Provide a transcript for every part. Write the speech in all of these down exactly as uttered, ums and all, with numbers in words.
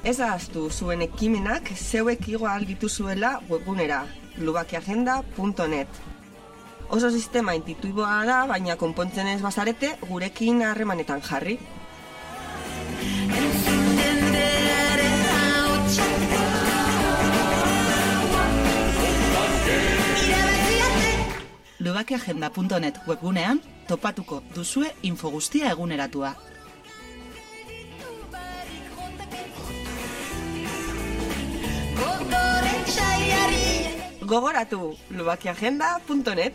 Ez ahaztu zuen ekimenak zeuek igo ahal dituzuela webgunera, lubakiagenda punto net. Oso sistema intuitiboa da, baina konpontzen ez bazarete gurekin harremanetan jarri. lubakiagenda punto net webgunean topatuko duzue info guztia eguneratua. Gogoratu, lubakiagenda punto net.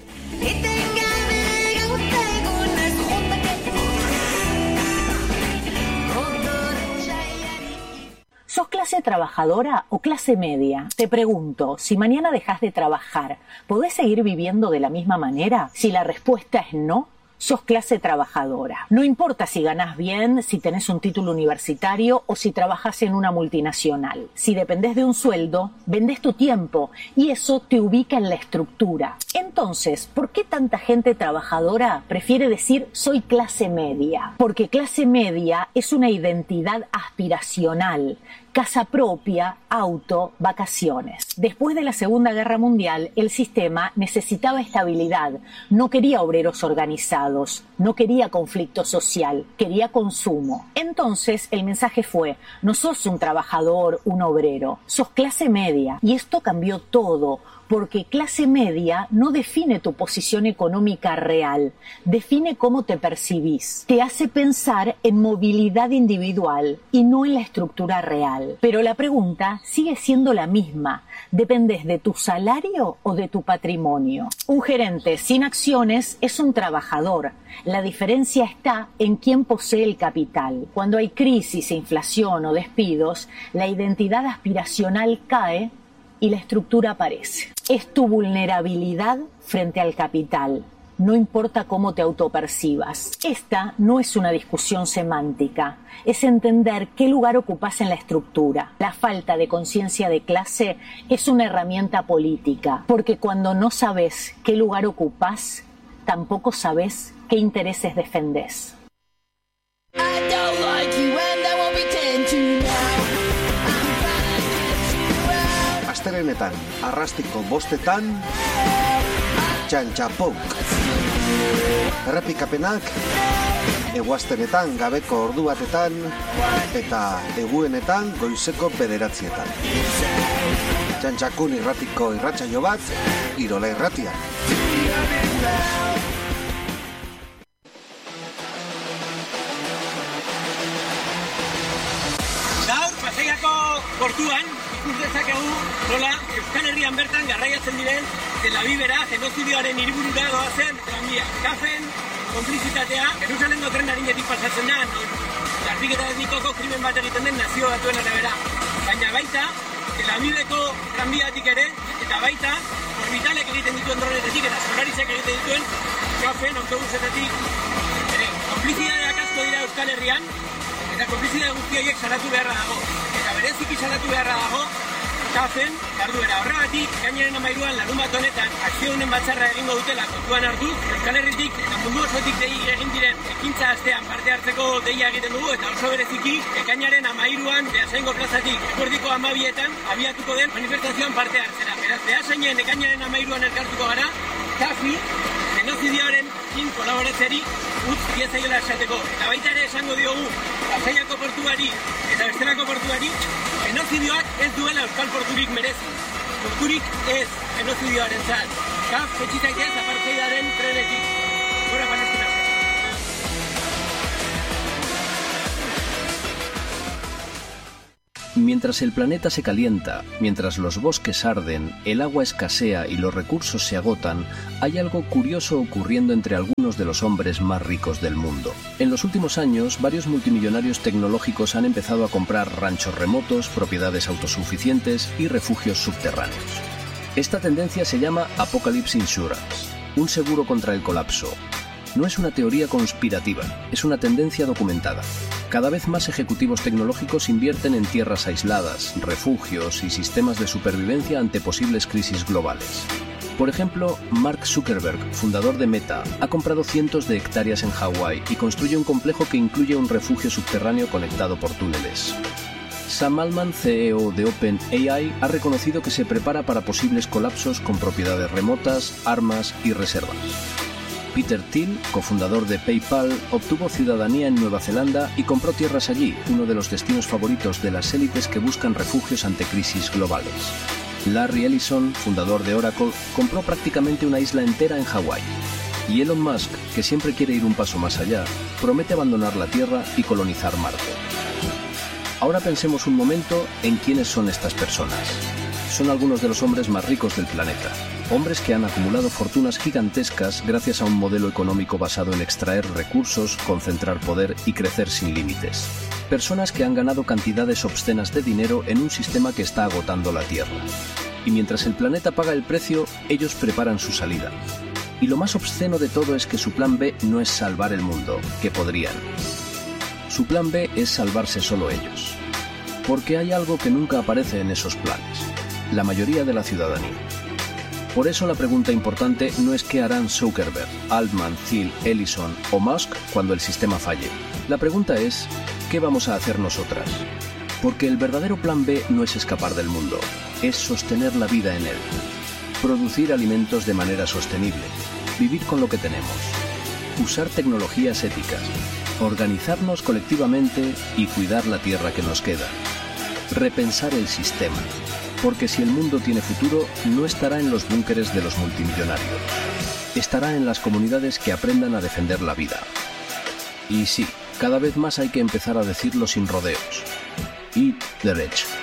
¿Sos clase trabajadora o clase media? Te pregunto, si mañana dejas de trabajar, ¿podés seguir viviendo de la misma manera? Si la respuesta es no, sos clase trabajadora. No importa si ganás bien, si tenés un título universitario o si trabajás en una multinacional. Si dependés de un sueldo, vendés tu tiempo y eso te ubica en la estructura. Entonces, ¿por qué tanta gente trabajadora prefiere decir soy clase media? Porque clase media es una identidad aspiracional. Casa propia, auto, vacaciones. Después de la Segunda Guerra Mundial, el sistema necesitaba estabilidad. No quería obreros organizados, no quería conflicto social, quería consumo. Entonces, el mensaje fue, no sos un trabajador, un obrero, sos clase media. Y esto cambió todo, porque clase media no define tu posición económica real, define cómo te percibís. Te hace pensar en movilidad individual y no en la estructura real. Pero la pregunta sigue siendo la misma. ¿Dependes de tu salario o de tu patrimonio? Un gerente sin acciones es un trabajador. La diferencia está en quién posee el capital. Cuando hay crisis, inflación o despidos, la identidad aspiracional cae y la estructura aparece. Es tu vulnerabilidad frente al capital. No importa cómo te autopercibas. Esta no es una discusión semántica. Es entender qué lugar ocupas en la estructura. La falta de conciencia de clase es una herramienta política, porque cuando no sabes qué lugar ocupas, tampoco sabes qué intereses defendés. Astelenetan, arrastiko bostetan, txantxapouk. Errepikapenak, eguaztenetan gabeko ordu batetan, eta eguenetan goizeko bederatzietan. Txantxakun irratiko irratsaio bat, Irola Irratia. Gaur, Pasaiako portuan, ikus dezakegu nola Euskal Herrian bertan garraiatzen diren Tel Avivera genozidioaren hiriburura doazen tranbia. Kafen, konplizitatea, Jerusalengo tren arinetik pasatzen da, Jardik eta etnikoko krimen bat egiten den nazio batuen arabera. Baina baita, Tel Aviveko tranbiatik ere, eta baita, orbitalek egiten dituen dronetetik eta Solarisek egiten dituen kafen, autobusetetik. Ere, konplizidadeak asko dira Euskal Herrian, eta konplizidade guzti horiek salatu beharra dago. Eta bereziki salatu beharra dago, kafen, jarduera. Horregatik, gainaren amairuan larun bat honetan, akzio honen batzarra egingo dutela kontuan hartu, Euskal Herritik eta mundu osotik dei egin diren ekintza astean parte hartzeko deia egiten dugu, eta oso bereziki, ekainaren amairuan, Beasaingo plazatik, eguerdiko amabietan, abiatuko den manifestazioan parte hartzera. Beraz, Beasainen ekainaren amairuan elkartuko gara, kafi, genozidioaren kin kolaboratzeri utz diezaiola esateko. Eta baita ere esango diogu, Pasaiako portuari eta bestelako portuari, genozidioak ez duela Euskal porturik merezi. Porturik ez genozidioaren zat. Kaf, etxitaitez, apartheidaren trenetik. Gora Palestina. Mientras el planeta se calienta, mientras los bosques arden, el agua escasea y los recursos se agotan, hay algo curioso ocurriendo entre algunos de los hombres más ricos del mundo. En los últimos años, varios multimillonarios tecnológicos han empezado a comprar ranchos remotos, propiedades autosuficientes y refugios subterráneos. Esta tendencia se llama Apocalypse Insurance, un seguro contra el colapso. No es una teoría conspirativa, es una tendencia documentada. Cada vez más ejecutivos tecnológicos invierten en tierras aisladas, refugios y sistemas de supervivencia ante posibles crisis globales. Por ejemplo, Mark Zuckerberg, fundador de Meta, ha comprado cientos de hectáreas en Hawái y construye un complejo que incluye un refugio subterráneo conectado por túneles. Sam Altman, C E O de OpenAI, ha reconocido que se prepara para posibles colapsos con propiedades remotas, armas y reservas. Peter Thiel, cofundador de PayPal, obtuvo ciudadanía en Nueva Zelanda y compró tierras allí, uno de los destinos favoritos de las élites que buscan refugios ante crisis globales. Larry Ellison, fundador de Oracle, compró prácticamente una isla entera en Hawái. Y Elon Musk, que siempre quiere ir un paso más allá, promete abandonar la Tierra y colonizar Marte. Ahora pensemos un momento en quiénes son estas personas. Son algunos de los hombres más ricos del planeta. Hombres que han acumulado fortunas gigantescas gracias a un modelo económico basado en extraer recursos, concentrar poder y crecer sin límites. Personas que han ganado cantidades obscenas de dinero en un sistema que está agotando la Tierra. Y mientras el planeta paga el precio, ellos preparan su salida. Y lo más obsceno de todo es que su plan B no es salvar el mundo, que podrían. Su plan B es salvarse solo ellos. Porque hay algo que nunca aparece en esos planes: la mayoría de la ciudadanía. Por eso la pregunta importante no es qué harán Zuckerberg, Altman, Thiel, Ellison o Musk cuando el sistema falle. La pregunta es, ¿qué vamos a hacer nosotras? Porque el verdadero plan B no es escapar del mundo, es sostener la vida en él. Producir alimentos de manera sostenible, vivir con lo que tenemos, usar tecnologías éticas, organizarnos colectivamente y cuidar la tierra que nos queda. Repensar el sistema, porque si el mundo tiene futuro, no estará en los búnkeres de los multimillonarios. Estará en las comunidades que aprendan a defender la vida. Y sí, cada vez más hay que empezar a decirlo sin rodeos. Eat the rich.